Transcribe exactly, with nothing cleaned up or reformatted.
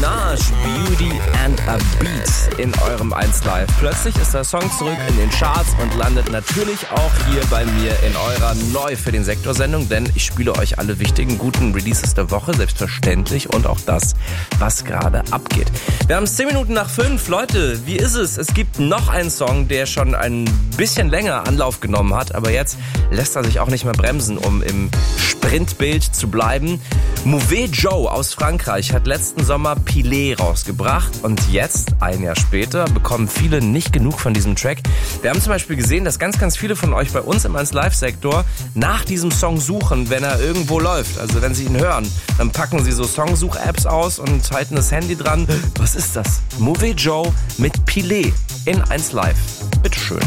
Minaj, Beauty and a Beat in eurem eins Live. Plötzlich ist der Song zurück in den Charts und landet natürlich auch hier bei mir in eurer Neu für den Sektor-Sendung, denn ich spiele euch alle wichtigen, guten Releases der Woche, selbstverständlich, und auch das, was gerade abgeht. Wir haben es zehn Minuten nach fünf. Leute, wie ist es? Es gibt noch einen Song, der schon ein bisschen länger Anlauf genommen hat, aber jetzt lässt er sich auch nicht mehr bremsen, um im Sprintbild zu bleiben. Mauvais Joe aus Frankreich hat letzten Sommer Pilé rausgebracht und jetzt, ein Jahr später, bekommen viele nicht genug von diesem Track. Wir haben zum Beispiel gesehen, dass ganz, ganz viele von euch bei uns im eins Live-Sektor nach diesem Song suchen, wenn er irgendwo läuft. Also wenn sie ihn hören, dann packen sie so Songsuch-Apps aus und halten das Handy dran. Was ist das? Mauvais Joe mit Pilé in eins Live. Bitteschön.